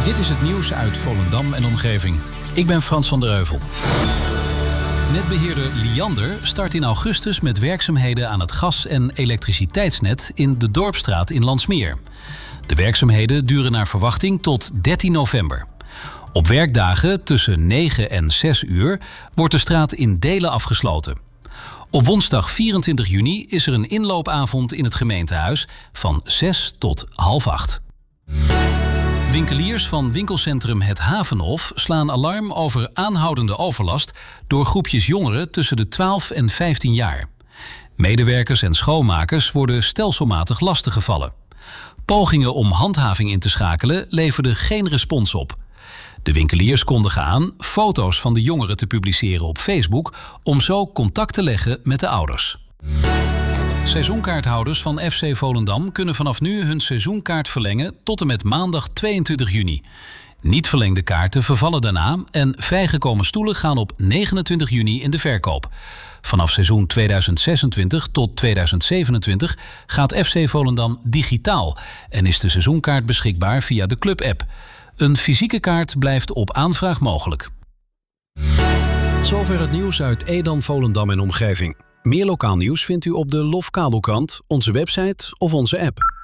Dit is het nieuws uit Volendam en omgeving. Ik ben Frans van der Heuvel. Netbeheerder Liander start in augustus met werkzaamheden aan het gas- en elektriciteitsnet in de Dorpsstraat in Landsmeer. De werkzaamheden duren naar verwachting tot 13 november. Op werkdagen tussen 9 en 6 uur wordt de straat in delen afgesloten. Op woensdag 24 juni is er een inloopavond in het gemeentehuis van 6 tot 7:30. Winkeliers van winkelcentrum Het Havenhof slaan alarm over aanhoudende overlast door groepjes jongeren tussen de 12 en 15 jaar. Medewerkers en schoonmakers worden stelselmatig lastiggevallen. Pogingen om handhaving in te schakelen leverden geen respons op. De winkeliers kondigen aan foto's van de jongeren te publiceren op Facebook om zo contact te leggen met de ouders. Seizoenkaarthouders van FC Volendam kunnen vanaf nu hun seizoenkaart verlengen tot en met maandag 22 juni. Niet verlengde kaarten vervallen daarna en vrijgekomen stoelen gaan op 29 juni in de verkoop. Vanaf seizoen 2026 tot 2027 gaat FC Volendam digitaal en is de seizoenkaart beschikbaar via de Club-app. Een fysieke kaart blijft op aanvraag mogelijk. Zover het nieuws uit Edam, Volendam en omgeving. Meer lokaal nieuws vindt u op de LOF Kabelkrant, onze website of onze app.